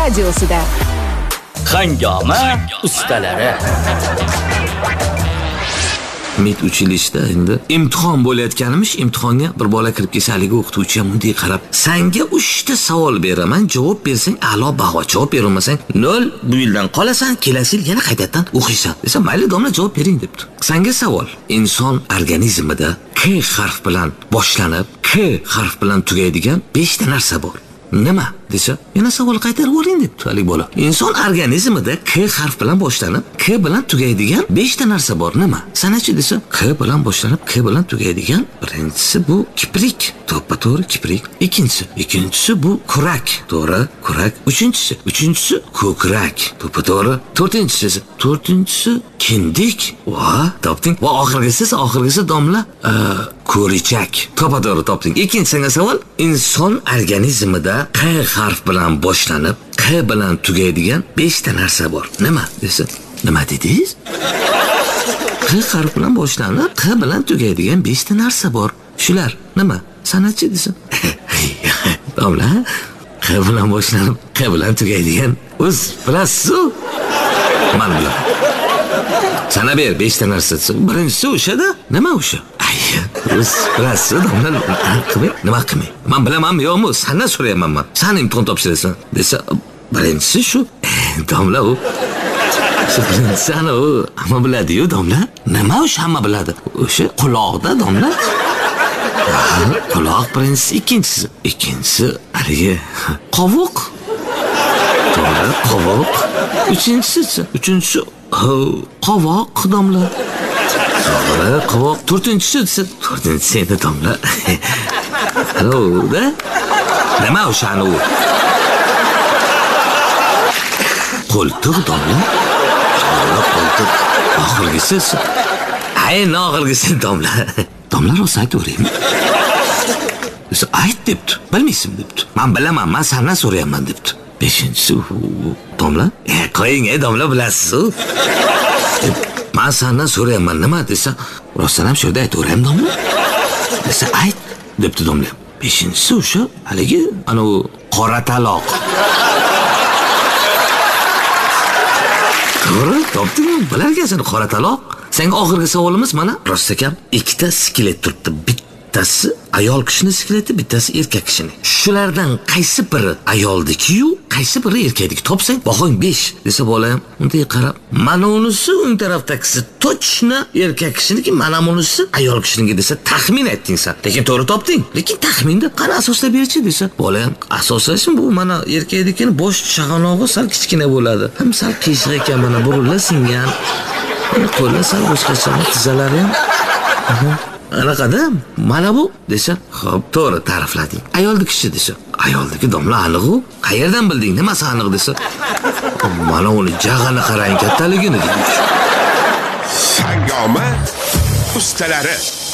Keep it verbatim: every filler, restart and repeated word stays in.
radiosida. Hangoma ustalari. Mit uchilishda endi imtihon bo'layotganimiz, imtihonga bir bola kirib kelsa, haligi o'qituvchi ham bunday qarab, "Senga uchta savol beraman, javob bersang a'lo baho, javob berolmasang nol, bu yildan qolasan, kelasi yil yana qaytadan o'qiysan." Desa, "Mayli domla, javob bering" debdi. Senga savol: inson organizmida K harf bilan boshlanib, K harf bilan tugaydigan besh ta narsa bor. Nima desa, yana savol qaytarib o'ring debdi haligi bola. Inson organizmida K harf bilan boshlanib, K bilan tugaydigan besh ta narsa bor. Nima? Sanachi desa, K bilan boshlanib, K bilan tugaydigan birinchisi bu kiprik. To'ppa-to'g'ri kiprik. Ikkinchisi, ikkinchisi bu kurak. To'g'ri, kurak. Uchinchisi, uchinchisi ko'krak. To'ppa-to'g'ri. To'rtinchisi, to'rtinchisi kindik. Va, topding. Va oxirgisi, oxirgisi domla, ko'richak. To'ppa-to'g'ri topding. Ikkinchi savol, inson organizmida Q harf bilan boshlanib, Q bilan tugaydigan besh ta narsa bor. Nima desa, nima dedingiz? Q harf bilan boshlanib, Q bilan tugaydigan besh ta narsa bor. Shular nima? Sanachi desa. Domla, Q bilan boshlanib, Q bilan tugaydigan o'z bilasiz-ku. Men bilaman. Sana ber besh ta narsa. Birinchisi o'sha-da. Nima o'sha? O'z bilasiz, domla, qilmay, nima qilmay? Men bilamanmi yo'qmi? Sendan so'rayman men. Sen imtihon topshirasan desa, birinchisi shu. Domla u. Shu birinchisi ana u, hamma biladi-yu, domla. Nima o'sha hamma biladi? O'sha quloqda, domla. Quloq birinchisi, ikkinchisi. Ikkinchisi haligi qovoq. To'g'ri, qovoq. Uchinchisi, uchinchisi qovoq, domla. To'g'ri, qovoq. To'rtinchisi desa, to'rtinchisi edi domla. Alo-da. Nima o'sha u? Qo'ltiq domla. To'g'ri, qo'ltiq. Oxirgisi. Ayni oxirgisi domla. Domla rosa aytaveraymi? Desa, ayt debdi. Bilmaysan debdi. Men bilaman, men sendan so'rayapman debdi. Beshinchisi domla. E, qo'ying, ey domla, bilasiz-ku. Men sendan so'rayapman, nima desa, rostdan ham shunda aytaveraymi domla? Desa, ayt debdi domla. Beshinchisi o'sha haligi ana u qora taloq. To'g'ri, topdingmi? Bilar ekansan qora taloq. Senga oxirgi savolimiz mana, rostakam, ikkita skelet turibdi. Bittasi ayol kishining skeleti, bittasi erkak kishining. Shulardan qaysi biri ayoldiki-yu, qaysi biri erkakniki? Topsang, bahong besh desa bola ham unday qarab, mana unisi o'ng tarafdagisi to'chna erkak kishiniki, mana bunisi ayol kishiniki desa taxmin aytding sen. Lekin to'g'ri topding. Lekin taxminda qani asoslab berchi desa, bola ham asoslashim bu mana erkaknikini bosh chaqanog'i sal kichkina bo'ladi. Ham sal qiyshiq ekan, mana burunlar singan. Qo'llar sal boshqacha, tizzalari ham anaqada, mana bu desa, xo'p, to'g'ri ta'riflading. Ayolni kishi desa, ayoldagi domla aniq-u. Qayerdan bilding? Nimasi aniq desa, mana uni jag'ini qarang, kattaligini. Hangoma ustalari.